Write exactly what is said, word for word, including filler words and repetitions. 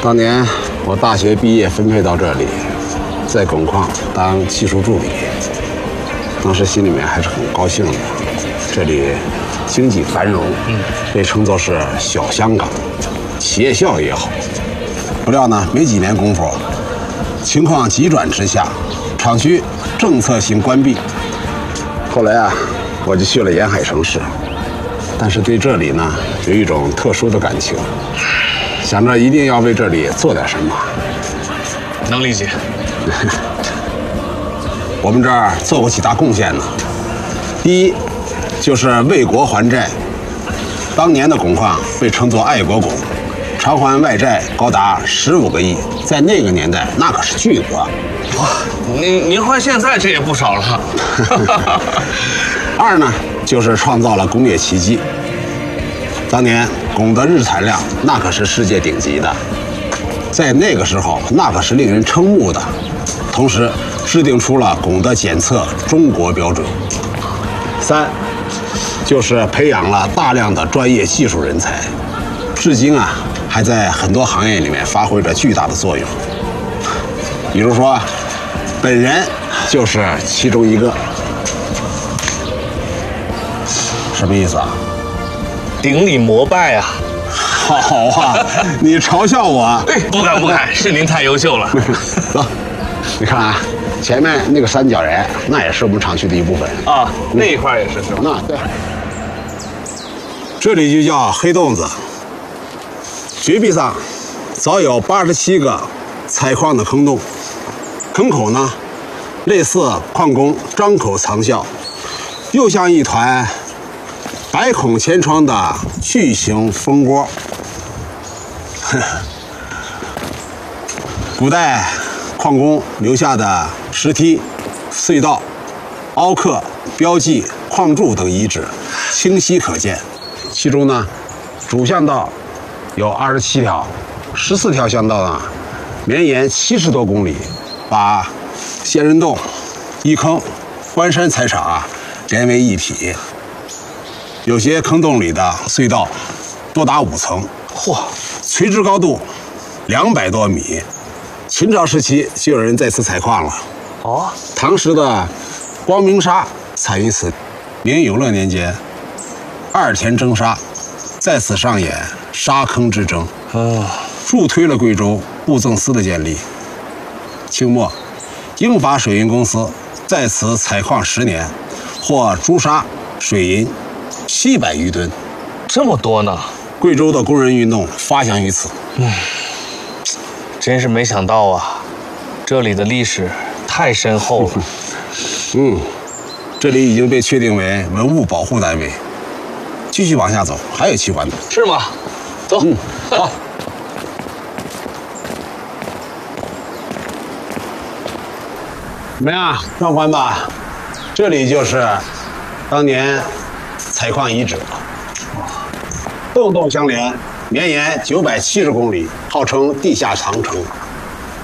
当年我大学毕业分配到这里，在汞矿当技术助理，当时心里面还是很高兴的。这里经济繁荣，嗯，被称作是小香港，企业效益也好。不料呢，没几年功夫，情况急转直下，厂区政策性关闭。后来啊，我就去了沿海城市，但是对这里呢有一种特殊的感情，想着一定要为这里做点什么。 能理解。 我们这儿做过几大贡献呢。第一，就是为国还债。当年的汞矿被称作爱国汞，偿还外债高达十五个亿，在那个年代那可是巨额。 哇，您您换现在这也不少了。 二呢，就是创造了工业奇迹。当年汞的日产量那可是世界顶级的，在那个时候那可是令人瞠目的。同时制定出了汞的检测中国标准。三，就是培养了大量的专业技术人才，至今啊还在很多行业里面发挥着巨大的作用。比如说，本人就是其中一个。什么意思啊？ 顶礼膜拜啊！ 好啊，你嘲笑我？ 哎，不敢不敢，是您太优秀了。 走，你看啊，前面那个三角人，那也是我们厂区的一部分啊，那一块也是是吧？ 那对，这里就叫黑洞子。绝壁上早有八十七个采矿的坑洞，坑口呢，类似矿工张口藏笑，又像一团百孔千疮的巨型蜂窝。古代矿工留下的石梯、隧道、凹刻、标记、矿柱等遗址清晰可见。其中呢，主巷道有二十七条，十四条巷道呢绵延七十多公里，把仙人洞、一坑、关山采场啊连为一体。有些坑洞里的隧道多达五层，嚯，垂直高度两百多米。秦朝时期就有人在此采矿了。哦，唐时的光明沙产于此。明永乐年间，二田征沙在此上演沙坑之争，哦，助推了贵州布政司的建立。清末，英法水银公司在此采矿十年，获朱砂、水银七百余吨， 这么多呢！ 贵州的工人运动发祥于此。 嗯，真是没想到啊，这里的历史太深厚了。 嗯，这里已经被确定为文物保护单位。继续往下走，还有奇观的。 是吗？走。嗯，好。 怎么样，壮观吧？这里就是当年采矿遗址，洞洞相连，绵延九百七十公里，号称地下长城。